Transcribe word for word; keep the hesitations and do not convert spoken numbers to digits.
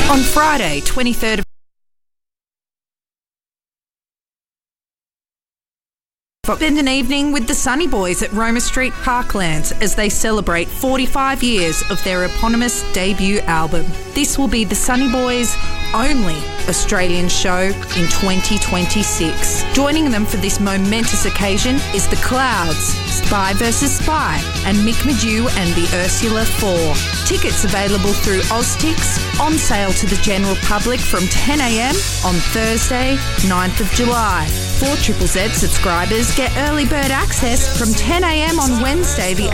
On Friday, twenty-third of spend an evening with the Sunny Boys at Roma Street Parklands as they celebrate forty-five years of their eponymous debut album. This will be the Sunny Boys' only Australian show in twenty twenty-six. Joining them for this momentous occasion is The Clouds, Spy versus Spy, and Mick Madew and the Ursula Four. Tickets available through Oztix, on sale to the general public from ten a.m. on Thursday, ninth of July. For Triple Z subscribers, get early bird access from ten a.m. on Wednesday, the